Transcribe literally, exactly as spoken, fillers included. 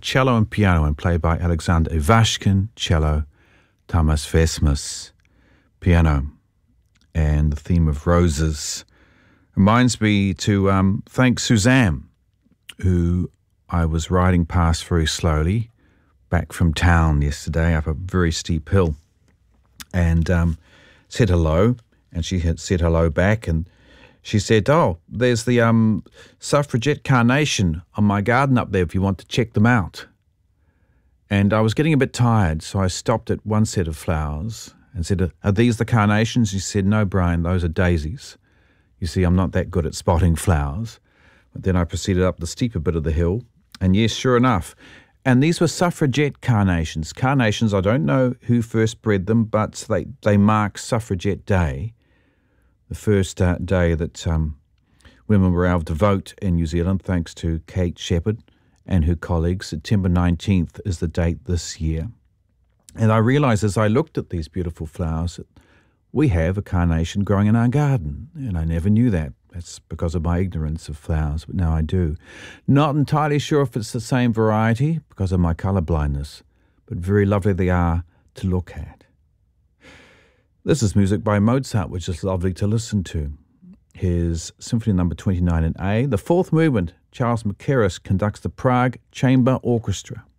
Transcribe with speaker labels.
Speaker 1: cello and piano and played by Alexander Ivashkin, cello, Tamas Vesmus, piano. And the theme of roses reminds me to um, thank Suzanne, who I was riding past very slowly back from town yesterday up a very steep hill, and um, said hello, and she had said hello back, and she said, oh, there's the um, suffragette carnation on my garden up there if you want to check them out. And I was getting a bit tired, so I stopped at one set of flowers and said, are these the carnations? She said, no, Brian, those are daisies. You see, I'm not that good at spotting flowers. But then I proceeded up the steeper bit of the hill, and yes, sure enough. And these were suffragette carnations. Carnations, I don't know who first bred them, but they, they mark Suffragette Day, the first uh, day that um, women were able to vote in New Zealand, thanks to Kate Shepherd and her colleagues. September nineteenth is the date this year. And I realised as I looked at these beautiful flowers that we have a carnation growing in our garden, and I never knew that. That's because of my ignorance of flowers, but now I do. Not entirely sure if it's the same variety because of my colour blindness, but very lovely they are to look at. This is music by Mozart, which is lovely to listen to. His Symphony Number twenty-nine in A. The fourth movement, Charles Mackerras conducts the Prague Chamber Orchestra.